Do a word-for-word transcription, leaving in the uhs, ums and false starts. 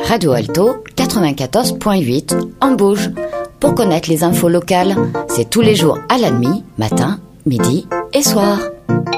Radio Alto quatre-vingt-quatorze virgule huit en Bauge. Pour connaître les infos locales, c'est tous les jours à la nuit, matin, midi et soir.